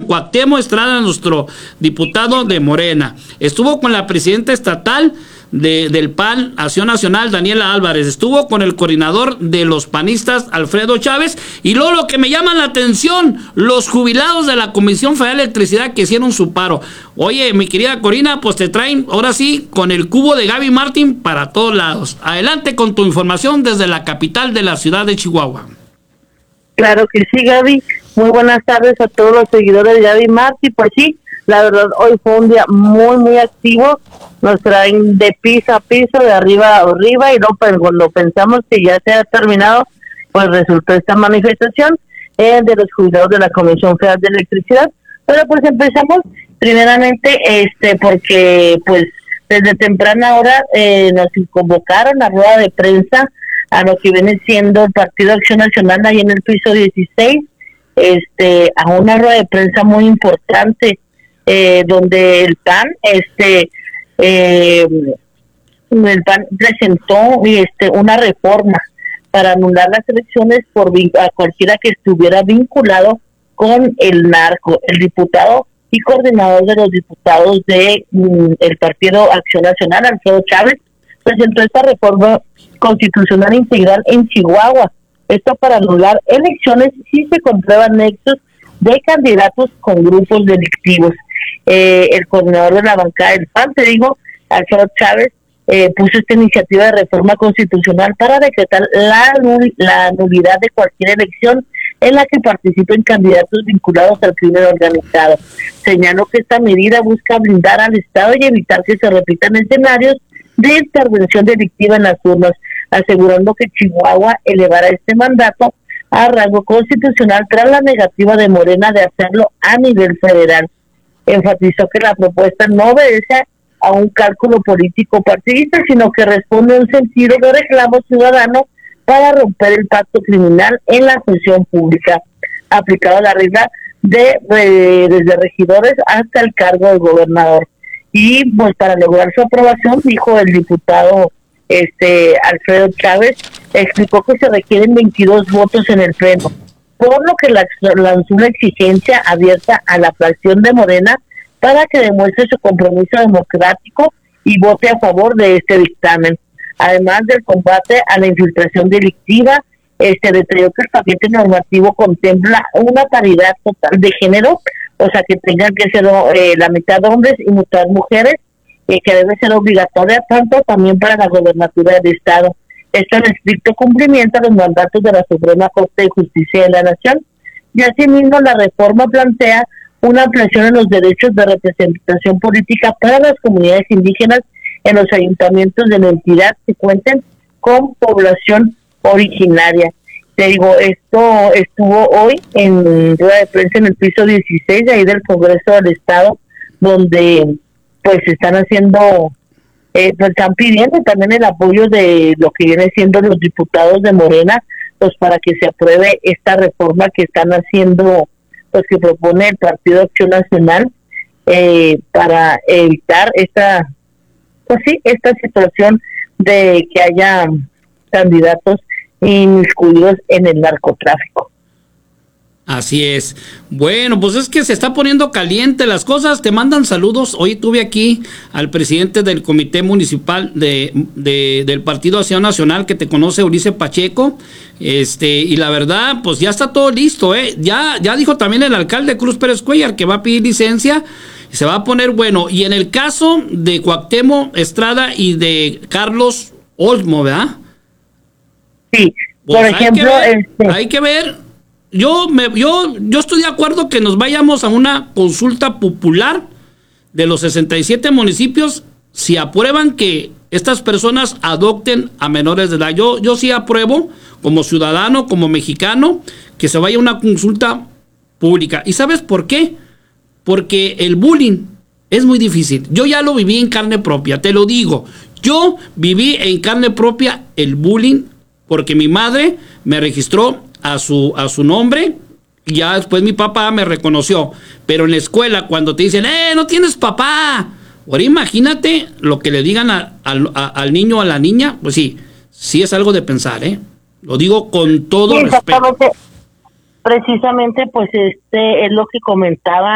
Cuauhtémoc Estrada, nuestro diputado de Morena. Estuvo con la presidenta estatal del PAN, Acción Nacional, Daniela Álvarez. Estuvo con el coordinador de los panistas, Alfredo Chávez. Y luego lo que me llama la atención, los jubilados de la Comisión Federal de Electricidad que hicieron su paro. Oye, mi querida Corina, pues te traen ahora sí con el cubo de Gaby Martín para todos lados. Adelante con tu información desde la capital de la ciudad de Chihuahua. Claro que sí, Gaby. Muy buenas tardes a todos los seguidores de Gaby Martín. Pues sí, la verdad, hoy fue un día muy, muy activo. Nos traen de piso a piso, de arriba a arriba, y no, pues, cuando pensamos que ya se ha terminado, pues resultó esta manifestación de los jubilados de la Comisión Federal de Electricidad. Pero pues empezamos primeramente porque pues desde temprana hora nos convocaron a rueda de prensa a lo que viene siendo el Partido Acción Nacional ahí en el piso 16, a una rueda de prensa muy importante, donde el PAN presentó una reforma para anular las elecciones por a cualquiera que estuviera vinculado con el narco. El diputado y coordinador de los diputados de el Partido Acción Nacional, Alfredo Chávez, presentó esta reforma constitucional integral en Chihuahua. Esto para anular elecciones si se comprueban nexos de candidatos con grupos delictivos. El coordinador de la bancada del PAN, te digo, Alfredo Chávez, puso esta iniciativa de reforma constitucional para decretar la nulidad de cualquier elección en la que participen candidatos vinculados al crimen organizado. Señaló que esta medida busca blindar al Estado y evitar que se repitan escenarios de intervención delictiva en las urnas, asegurando que Chihuahua elevará este mandato a rango constitucional tras la negativa de Morena de hacerlo a nivel federal. Enfatizó que la propuesta no obedece a un cálculo político partidista, sino que responde a un sentido de reclamo ciudadano para romper el pacto criminal en la función pública, aplicado a la regla desde regidores hasta el cargo de gobernador. Y pues para lograr su aprobación, dijo el diputado Alfredo Chávez, explicó que se requieren 22 votos en el pleno, por lo que lanzó una exigencia abierta a la fracción de Morena para que demuestre su compromiso democrático y vote a favor de este dictamen. Además del combate a la infiltración delictiva, detalló que el paquete normativo contempla una paridad total de género, o sea que tengan que ser la mitad hombres y mitad mujeres, que debe ser obligatoria tanto también para la gobernatura del Estado. Esto en estricto cumplimiento a los mandatos de la Suprema Corte de Justicia de la Nación. Y asimismo la reforma plantea una ampliación en los derechos de representación política para las comunidades indígenas en los ayuntamientos de la entidad que cuenten con población originaria. Te digo, esto estuvo hoy en rueda de prensa en el piso 16 de ahí del Congreso del Estado, donde pues están haciendo, pues están pidiendo también el apoyo de lo que viene siendo los diputados de Morena, pues para que se apruebe esta reforma que están haciendo, pues que propone el Partido Acción Nacional, para evitar esta situación de que haya candidatos inmiscuidos en el narcotráfico. Así es. Bueno, pues es que se está poniendo caliente las cosas. Te mandan saludos. Hoy tuve aquí al presidente del Comité Municipal del Partido Acción Nacional, que te conoce, Ulises Pacheco. Y la verdad, pues ya está todo listo, Ya dijo también el alcalde Cruz Pérez Cuellar que va a pedir licencia. Se va a poner bueno. Y en el caso de Cuauhtémoc Estrada y de Carlos Olmo, ¿verdad? Sí. Pues por ejemplo, hay que ver. Yo estoy de acuerdo que nos vayamos a una consulta popular de los 67 municipios si aprueban que estas personas adopten a menores de edad. Yo sí apruebo, como ciudadano, como mexicano, que se vaya a una consulta pública. ¿Y sabes por qué? Porque el bullying es muy difícil. Yo ya lo viví en carne propia, te lo digo. Yo viví en carne propia el bullying porque mi madre me registró a su nombre y ya después mi papá me reconoció. Pero en la escuela cuando te dicen, no tienes papá, ahora imagínate lo que le digan al niño o a la niña, pues sí es algo de pensar, Lo digo con todo respeto. Precisamente, pues es lo que comentaba